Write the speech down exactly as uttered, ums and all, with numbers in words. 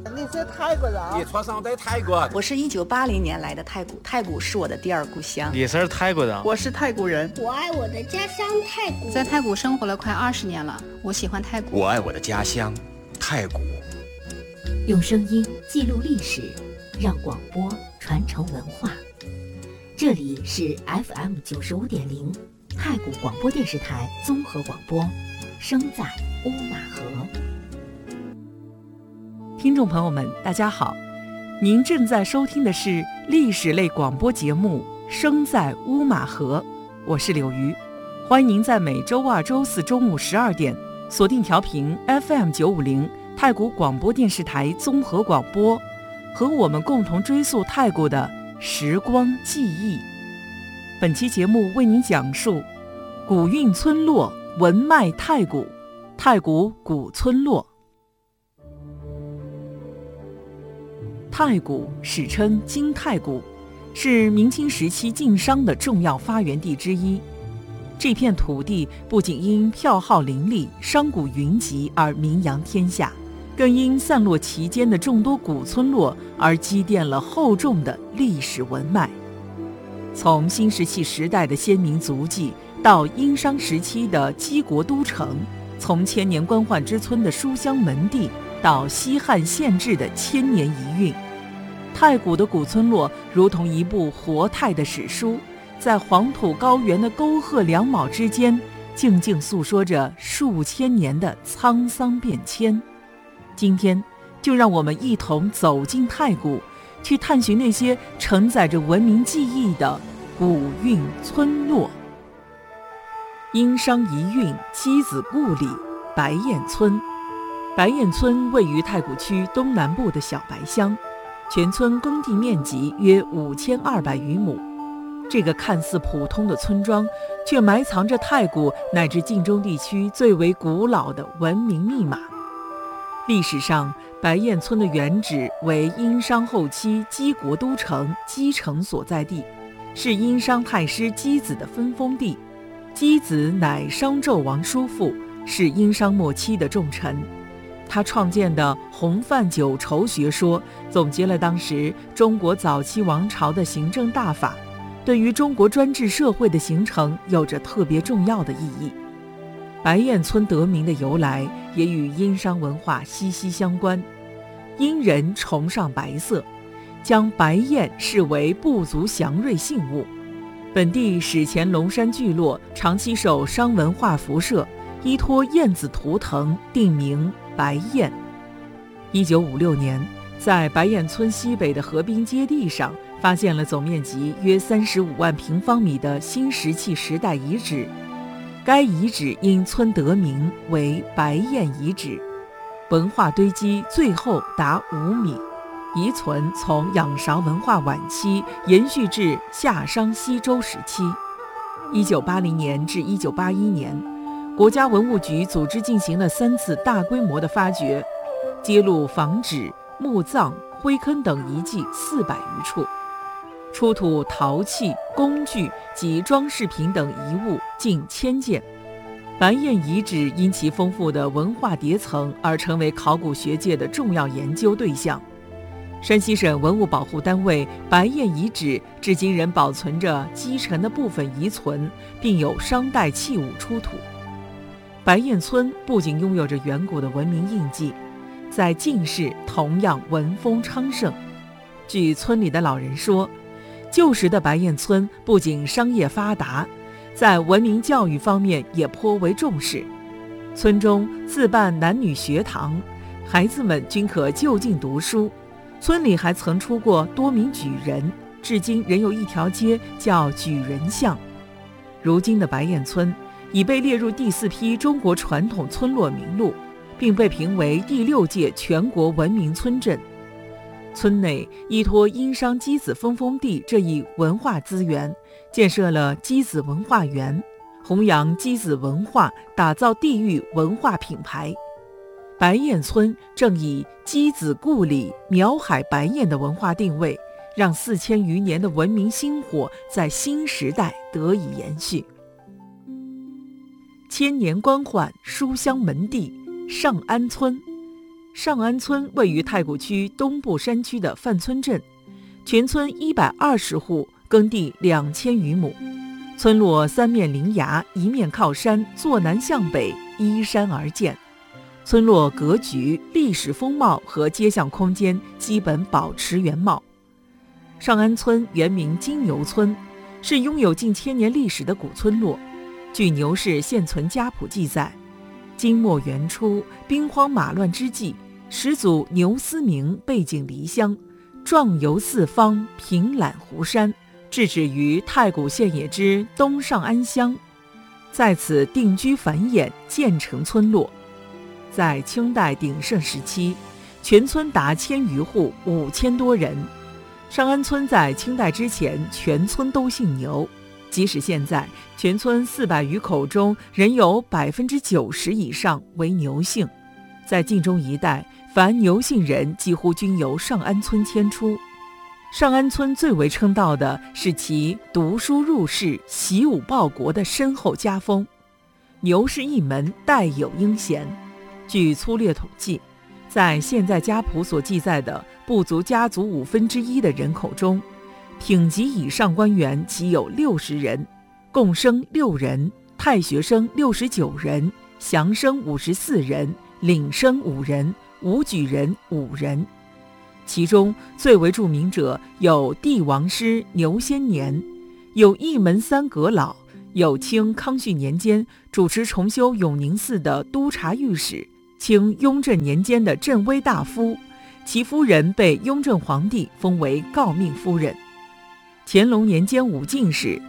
你是泰国人？ 你出生在泰国？ 我是一九八零年来的太谷，太谷是我的第二故乡。 你是泰国人？ 我是泰国人。 我爱我的家乡泰国， 在泰谷生活了快二十年了，我喜欢泰国。 我爱我的家乡泰国。 用声音记录历史，让广播传承文化。这里是 F M 九十五点零太谷广播电视台综合广播，声在乌马河。 听众朋友们，大家好，您正在收听的是历史类广播节目《声在乌马河》，我是柳鱼，欢迎您在每周二、周四中午十二点锁定调频 F M 九五零太谷广播电视台综合广播，和我们共同追溯泰国的时光记忆。本期节目为您讲述古韵村落文脉太谷，太谷古村落。太谷史称金太谷，是明清时期晋商的重要发源地之一。这片土地不仅因票号林立、商贾云集而名扬天下，更因散落其间的众多古村落而积淀了厚重的历史文脉。从新石器时代的先民足迹，到殷商时期的基国都城，从千年官宦之村的书香门第，到西汉县志的千年遗韵，太谷的古村落如同一部活态的史书，在黄土高原的沟壑两卯之间，静静诉说着数千年的沧桑变迁。今天，就让我们一同走进太谷，去探寻那些承载着文明记忆的古韵村落。殷商遗韵箕子故里白燕村。白燕村位于太谷区东南部的小白乡，全村耕地面积约五千二百余亩。这个看似普通的村庄，却埋藏着太谷乃至晋中地区最为古老的文明密码。历史上，白燕村的原址为殷商后期基国都城基城所在地，是殷商太师箕子的分封地。箕子乃商纣王叔父，是殷商末期的重臣。他创建的洪范九畴学说，总结了当时中国早期王朝的行政大法，对于中国专制社会的形成有着特别重要的意义。白燕村得名的由来也与殷商文化息息相关。殷人崇尚白色，将白燕视为部族祥瑞信物。本地史前龙山聚落长期受商文化辐射，依托燕子图腾定名白燕。一九五六年，在白燕村西北的河滨阶地上，发现了总面积约三十五万平方米的新石器时代遗址。该遗址因村得名为白燕遗址，文化堆积最厚达五米，遗存从仰韶文化晚期延续至夏商西周时期。一九八零年至一九八一年，国家文物局组织进行了三次大规模的发掘，揭露房址、墓葬、灰坑等遗迹四百余处，出土陶器、工具及装饰品等遗物近千件。白燕遗址因其丰富的文化叠层而成为考古学界的重要研究对象。山西省文物保护单位白燕遗址至今仍保存着基城的部分遗存，并有商代器物出土。白燕村不仅拥有着远古的文明印记，在晋市同样文风昌盛。据村里的老人说，旧时的白燕村不仅商业发达，在文明教育方面也颇为重视。村中自办男女学堂，孩子们均可就近读书。村里还曾出过多名举人，至今仍有一条街叫举人巷。如今的白燕村已被列入第四批中国传统村落名录，并被评为第六届全国文明村镇。村内依托殷商箕子分封地这一文化资源，建设了箕子文化园，弘扬箕子文化，打造地域文化品牌。白燕村正以箕子故里苗海白燕的文化定位，让四千余年的文明薪火在新时代得以延续。千年官宦书香门第上安村， 上安村位于太谷区东部山区的范村镇，全村一百二十户，耕地两千余亩。村落三面临崖，一面靠山，坐南向北，依山而建。村落格局、历史风貌和街巷空间基本保持原貌。上安村原名金牛村，是拥有近千年历史的古村落。据牛氏现存家谱记载，金末元初，兵荒马乱之际，始祖牛思明背井离乡，壮游四方，平览湖山，至止于太谷县野之东上安乡，在此定居繁衍，建成村落。在清代鼎盛时期，全村达千余户，五千多人。上安村在清代之前，全村都姓牛。即使现在，全村四百余口中，仍有百分之九十以上为牛姓。在晋中一带，凡牛姓人几乎均由上安村迁出。上安村最为称道的是其读书入仕、习武报国的深厚家风。牛氏一门代有英贤。据粗略统计，在现在家谱所记载的部族家族五分之一的人口中，品级以上官员仅有六十人，贡生六人，太学生六十九人，降生五十四人，领生五人，武举人五人。其中最为著名者有帝王师牛先年，有一门三阁老，有清康绪年间主持重修永宁寺的督察御史，清雍正年间的镇威大夫，其夫人被雍正皇帝封为诰命夫人。乾隆年间武进士，